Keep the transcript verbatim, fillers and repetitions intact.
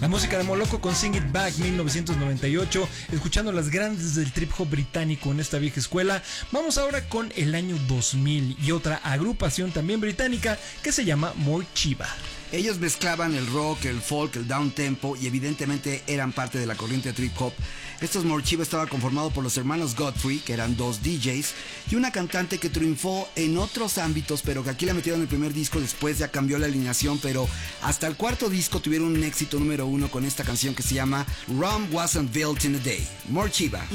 La música de Moloko con Sing It Back mil novecientos noventa y ocho, escuchando las grandes del trip hop británico en esta vieja escuela. Vamos ahora con el año dos mil y otra agrupación también británica que se llama Morcheeba. Ellos mezclaban el rock, el folk, el downtempo y evidentemente eran parte de la corriente de trip hop. Estos Morcheeba estaba conformado por los hermanos Godfrey, que eran dos D Js, y una cantante que triunfó en otros ámbitos, pero que aquí la metieron en el primer disco, después ya cambió la alineación, pero hasta el cuarto disco tuvieron un éxito número uno con esta canción que se llama Rome Wasn't Built in a Day. Morcheeba.